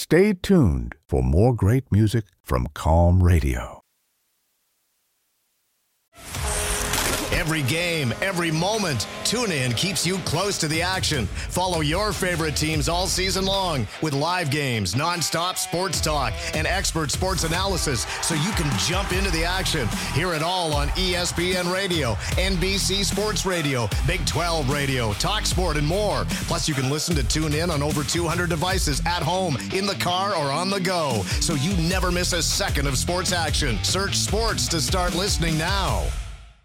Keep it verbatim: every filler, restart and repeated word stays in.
Stay tuned for more great music from Calm Radio. Every game, every moment, TuneIn keeps you close to the action. Follow your favorite teams all season long with live games, nonstop sports talk, and expert sports analysis so you can jump into the action. Hear it all on E S P N Radio, N B C Sports Radio, Big twelve Radio, Talk Sport, and more. Plus, you can listen to TuneIn on over two hundred devices at home, in the car, or on the go, so you never miss a second of sports action. Search sports to start listening now.